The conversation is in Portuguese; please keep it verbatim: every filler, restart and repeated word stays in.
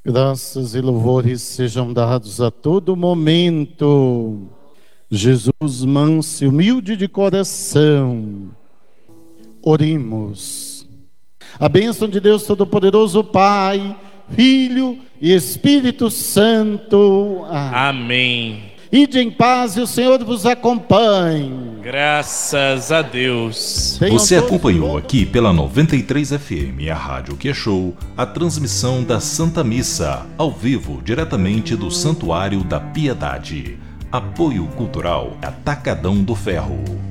Graças e louvores sejam dados a todo momento. Jesus, manso e humilde de coração, oremos. A bênção de Deus Todo-Poderoso, Pai, Filho e Espírito Santo. Amém. Ide em paz e o Senhor vos acompanhe. Graças a Deus. Tenham Você todos acompanhou um- aqui pela noventa e três F M, a Rádio Que Show, a transmissão da Santa Missa, ao vivo, diretamente do Santuário da Piedade. Apoio Cultural Atacadão do Ferro.